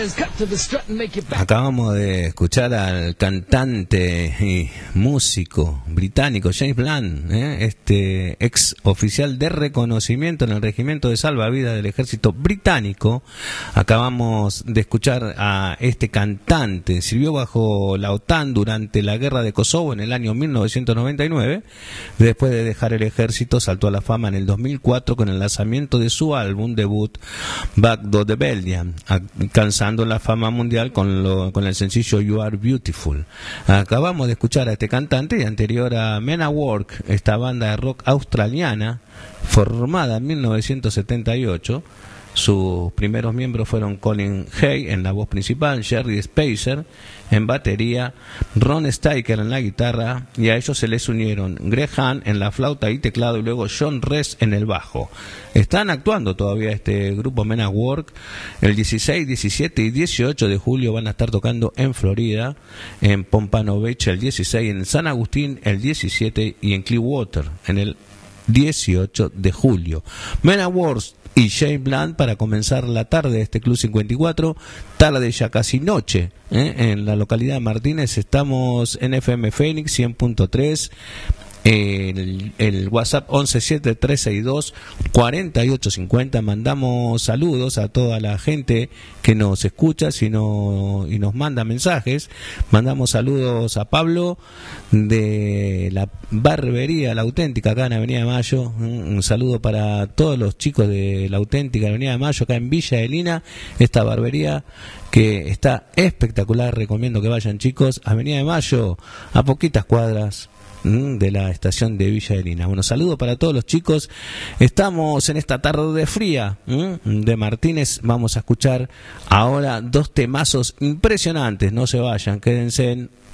Acabamos de escuchar al cantante y músico británico James Blunt, ex oficial de reconocimiento en el regimiento de salvavidas del ejército británico. Acabamos de escuchar a este cantante. Sirvió bajo la OTAN durante la guerra de Kosovo en el año 1999. Después de dejar el ejército, saltó a la fama en el 2004 con el lanzamiento de su álbum debut Back to the Belgium, alcanzando la fama mundial con el sencillo You Are Beautiful. Acabamos de escuchar a este cantante y anterior a Men at Work, esta banda de rock australiana formada en 1978. Sus primeros miembros fueron Colin Hay en la voz principal, Jerry Spacer en batería, Ron Steiker en la guitarra, y a ellos se les unieron Greg Hahn en la flauta y teclado y luego John Ress en el bajo. Están actuando todavía este grupo Men at Work. El 16, 17 y 18 de julio van a estar tocando en Florida, en Pompano Beach el 16, en San Agustín el 17 y en Clearwater en el 18 de julio. Men at Work y James Blunt para comenzar la tarde de este Club 54, tarde ya casi noche, en la localidad de Martínez. Estamos en FM Fénix 100.3, el WhatsApp 1173624850. Mandamos saludos a toda la gente que nos escucha y nos manda mensajes. Mandamos saludos a Pablo de la barbería La Auténtica acá en Avenida de Mayo. Un saludo para todos los chicos de La Auténtica Avenida de Mayo acá en Villa de Lina, esta barbería que está espectacular. Recomiendo que vayan, chicos. Avenida de Mayo, a poquitas cuadras de la estación de Villa de Lina. Bueno, saludo para todos los chicos. Estamos en esta tarde fría de Martínez. Vamos a escuchar ahora dos temazos impresionantes. No se vayan, quédense